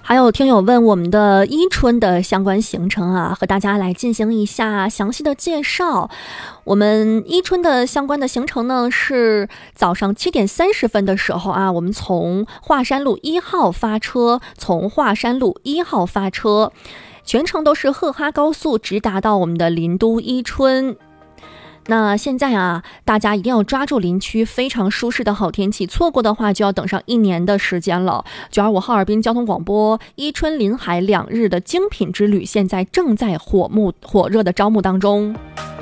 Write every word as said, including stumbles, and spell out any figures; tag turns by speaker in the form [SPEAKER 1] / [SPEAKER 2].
[SPEAKER 1] 还有听友问我们的伊春的相关行程啊，和大家来进行一下详细的介绍。我们伊春的相关的行程呢，是早上七点三十分的时候啊，我们从华山路一号发车，从华山路一号发车，全程都是赫哈高速直达到我们的林都伊春。那现在啊，大家一定要抓住林区非常舒适的好天气，错过的话就要等上一年的时间了。九二五哈尔滨交通广播伊春临海两日的精品之旅，现在正在火木火热的招募当中。